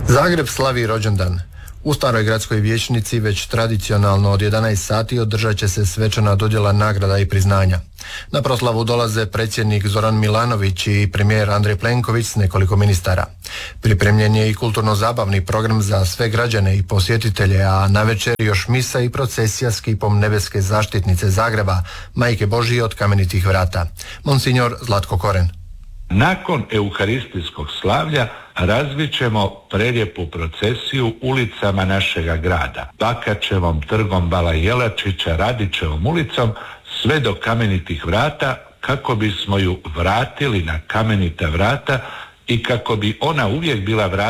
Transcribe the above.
Zagreb slavi rođendan. U Staroj gradskoj vijećnici već tradicionalno od 11 sati održat će se svečana dodjela nagrada i priznanja. Na proslavu dolaze predsjednik Zoran Milanović i premijer Andrej Plenković s nekoliko ministara. Pripremljen je i kulturno-zabavni program za sve građane i posjetitelje, a navečer još misa i procesija s kipom nebeske zaštitnice Zagreba, Majke Božije od Kamenitih vrata. Monsignor Zlatko Koren. Nakon euharistijskog slavlja razvit ćemo prelijepu procesiju ulicama našega grada. Bakačevom, trgom Bala Jelačića, Radićevom ulicom, sve do Kamenitih vrata, kako bismo ju vratili na kamenita vrata i kako bi ona uvijek bila vrata